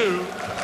do.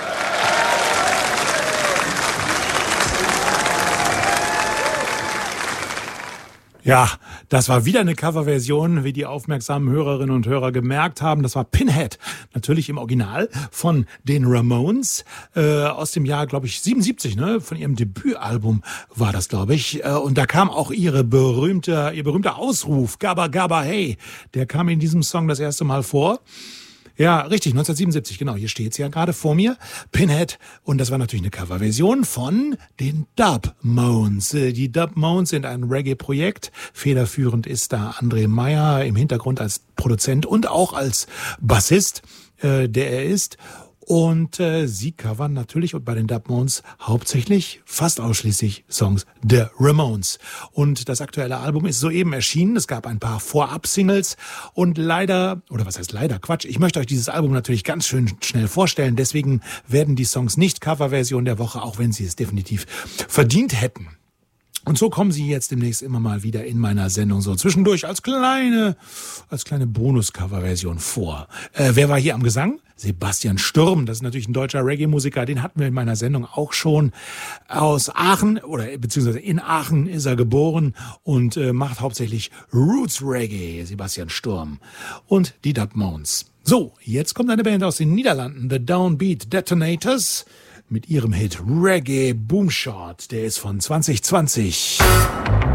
Ja, das war wieder eine Coverversion, wie die aufmerksamen Hörerinnen und Hörer gemerkt haben. Das war Pinhead, natürlich im Original von den Ramones, aus dem Jahr, glaube ich, 77, ne? Von ihrem Debütalbum war das, glaube ich. Und da kam auch ihr berühmter Ausruf, Gabba Gabba Hey, der kam in diesem Song das erste Mal vor. Ja, richtig, 1977, genau, hier steht's ja gerade vor mir, Pinhead, und das war natürlich eine Coverversion von den Dub Moans. Die Dub Moans sind ein Reggae-Projekt, federführend ist da André Meyer im Hintergrund als Produzent und auch als Bassist, der er ist. Und sie covern natürlich und bei den Dub Moans hauptsächlich, fast ausschließlich Songs der Ramones. Und das aktuelle Album ist soeben erschienen. Es gab ein paar Vorab-Singles und leider, oder was heißt leider, Quatsch, ich möchte euch dieses Album natürlich ganz schön schnell vorstellen. Deswegen werden die Songs nicht Coverversion der Woche, auch wenn sie es definitiv verdient hätten. Und so kommen sie jetzt demnächst immer mal wieder in meiner Sendung so zwischendurch als kleine Bonus-Cover-Version vor. Wer war hier am Gesang? Sebastian Sturm, das ist natürlich ein deutscher Reggae-Musiker, den hatten wir in meiner Sendung auch schon. Aus Aachen, oder beziehungsweise in Aachen ist er geboren und macht hauptsächlich Roots Reggae, Sebastian Sturm. Und die Dub Moans. So, jetzt kommt eine Band aus den Niederlanden, The Downbeat Detonators, mit ihrem Hit Reggae Boomshot. Der ist von 2020.